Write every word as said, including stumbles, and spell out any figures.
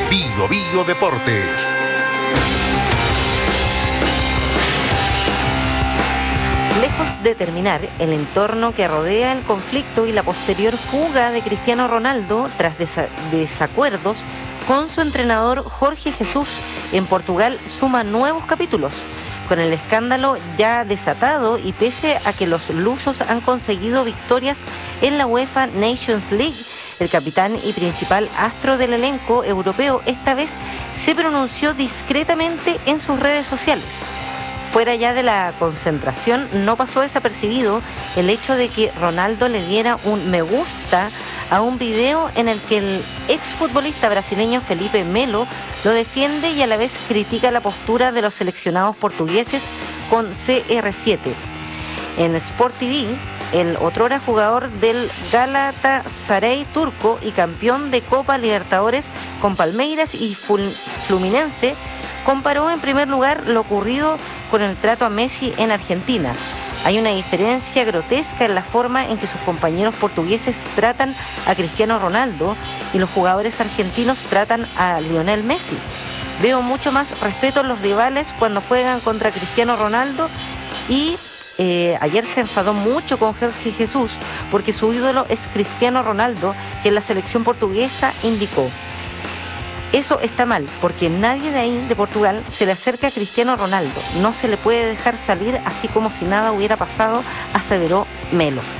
Bio Bio Deportes. Lejos de terminar, el entorno que rodea el conflicto y la posterior fuga de Cristiano Ronaldo tras desa- desacuerdos con su entrenador Jorge Jesús en Portugal suma nuevos capítulos. Con el escándalo ya desatado y pese a que los lusos han conseguido victorias en la UEFA Nations League, el capitán y principal astro del elenco europeo esta vez se pronunció discretamente en sus redes sociales. Fuera ya de la concentración, no pasó desapercibido el hecho de que Ronaldo le diera un me gusta a un video en el que el exfutbolista brasileño Felipe Melo lo defiende y a la vez critica la postura de los seleccionados portugueses con C R siete. En Sport T V, el otrora jugador del Galatasaray turco y campeón de Copa Libertadores con Palmeiras y Fluminense, comparó en primer lugar lo ocurrido con el trato a Messi en Argentina. Hay una diferencia grotesca en la forma en que sus compañeros portugueses tratan a Cristiano Ronaldo y los jugadores argentinos tratan a Lionel Messi. Veo mucho más respeto en los rivales cuando juegan contra Cristiano Ronaldo y eh, ayer se enfadó mucho con Jorge Jesús porque su ídolo es Cristiano Ronaldo, que en la selección portuguesa indicó: eso está mal, porque nadie de ahí, de Portugal, se le acerca a Cristiano Ronaldo. No se le puede dejar salir así como si nada hubiera pasado, aseveró Melo.